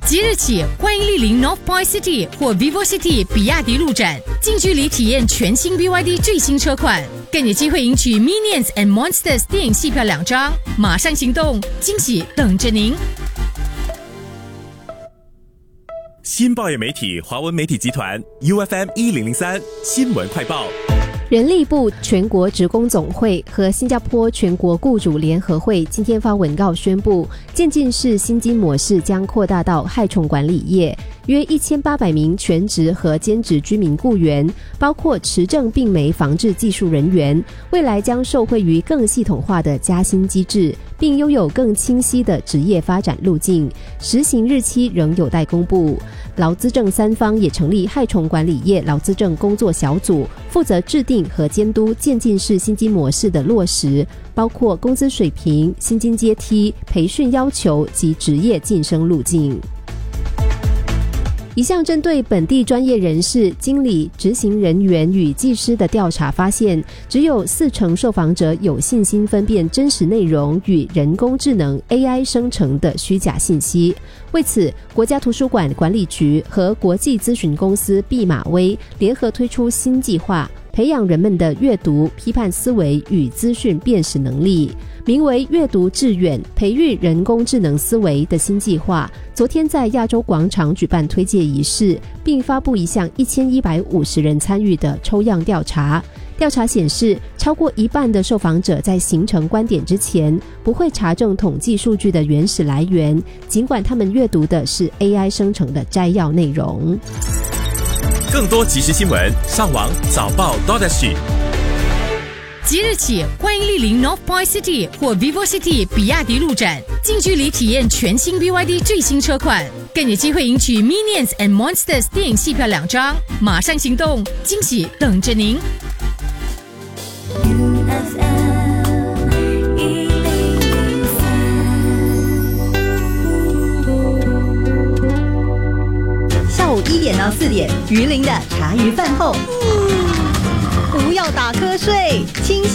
即日起，欢迎莅临 North Point City 或 Vivo City 比亚迪路展，近距离体验全新 BYD 最新车款，更有机会赢取 Minions and Monsters 电影戏票2张。马上行动，惊喜等着您！ 新报业媒体华文媒体集团 UFM 1003新闻快报。 人力部全国职工总会和新加坡全国雇主联合会今天发文告宣布，渐进式薪金模式将扩大到害虫管理业，约1800名全职和兼职居民雇员，包括持证病媒防治技术人员，未来将受惠于更系统化的加薪机制，并拥有更清晰的职业发展路径，实行日期仍有待公布。劳资政三方也成立害虫管理业劳资政工作小组，负责制定和监督渐进式薪金模式的落实，包括工资水平、薪金阶梯、培训要求及职业晋升路径。一项针对本地专业人士、经理、执行人员与技师的调查发现，只有40%受访者有信心分辨真实内容与人工智能 AI 生成的虚假信息。为此，国家图书馆管理局和国际咨询公司毕马威联合推出新计划，培养人们的阅读、批判思维与资讯辨识能力，名为阅读致远，培育人工智能思维的新计划，昨天在亚洲广场举办推介仪式，并发布一项1150人参与的抽样调查。调查显示，超过一半的受访者在形成观点之前，不会查证统计数据的原始来源，尽管他们阅读的是 AI 生成的摘要内容。 更多即时新闻，上网早报 .sg。 即日起，欢迎莅临 North Point City 或 Vivo City 比亚迪路展，近距离体验全新 BYD 最新车款，更有机会赢取 Minions and Monsters 电影戏票2张。马上行动，惊喜等着您！ 下午1点到4点，鱼鳞的茶余饭后，不要打瞌睡，清醒